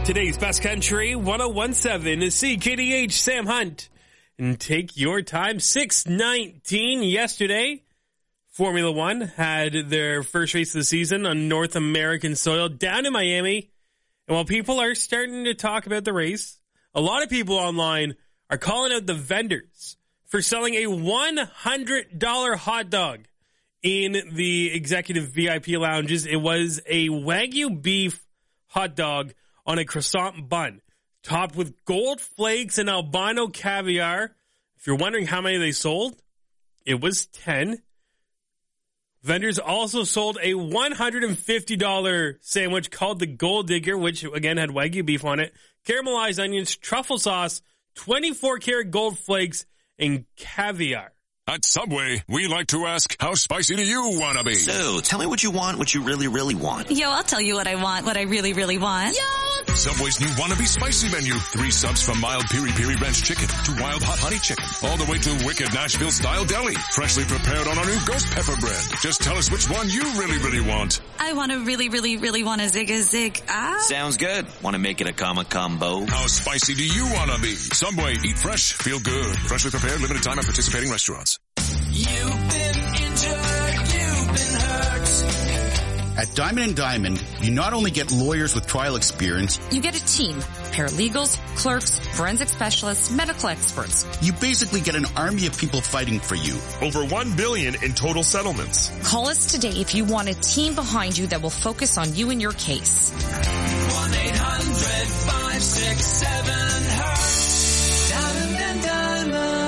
Today's Best Country 1017 is CKDH Sam Hunt. And take your time. 6:19 yesterday. Formula One had their first race of the season on North American soil down in Miami. And while people are starting to talk about the race, a lot of people online are calling out the vendors for selling a $100 hot dog in the executive VIP lounges. It was a Wagyu beef hot dog on a croissant bun, topped with gold flakes and albino caviar. If you're wondering how many they sold, it was 10. Vendors also sold a $150 sandwich called the Gold Digger, which again had Wagyu beef on it, caramelized onions, truffle sauce, 24-karat gold flakes, and caviar. At Subway, we like to ask, how spicy do you want to be? So, tell me what you want, what you really, really want. Yo, I'll tell you what I want, what I really, really want. Yo! Subway's new Wannabe Spicy menu. 3 subs from mild piri-piri ranch chicken to wild hot honey chicken. All the way to wicked Nashville-style deli. Freshly prepared on our new ghost pepper bread. Just tell us which one you really, really want. I want to really, really, really want a zig. Sounds good. Want to make it a combo? How spicy do you want to be? Subway, eat fresh, feel good. Freshly prepared, limited time at participating restaurants. You've been injured, you've been hurt. At Diamond & Diamond, you not only get lawyers with trial experience, you get a team, paralegals, clerks, forensic specialists, medical experts. You basically get an army of people fighting for you. Over $1 billion in total settlements. Call us today if you want a team behind you that will focus on you and your case. 1-800-567-HURT. Diamond & Diamond.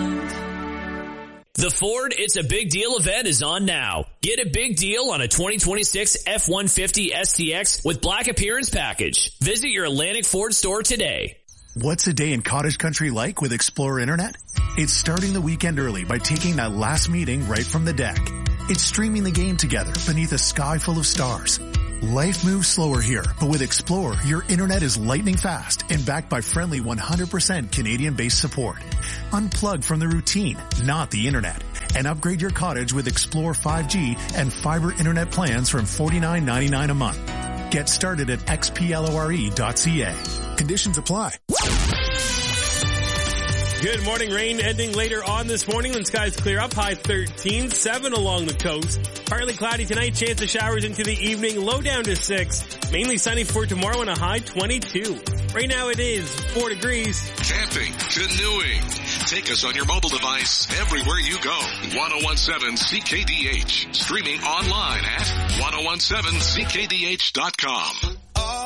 The Ford It's a Big Deal event is on now. Get a big deal on a 2026 F-150 STX with Black Appearance Package. Visit your Atlantic Ford store today. What's a day in cottage country like with Explorer Internet? It's starting the weekend early by taking that last meeting right from the deck. It's streaming the game together beneath a sky full of stars. Life moves slower here, but with Explorer, your internet is lightning fast and backed by friendly 100% Canadian-based support. Unplug from the routine, not the internet, and upgrade your cottage with Explorer 5G and fiber internet plans from $49.99 a month. Get started at xplore.ca. Conditions apply. Good morning. Rain ending later on this morning when skies clear up. High 13, 7 along the coast. Partly cloudy tonight. Chance of showers into the evening. Low down to 6. Mainly sunny for tomorrow and a high 22. Right now it is 4 degrees. Camping, canoeing. Take us on your mobile device everywhere you go. 1017 CKDH. Streaming online at 1017CKDH.com.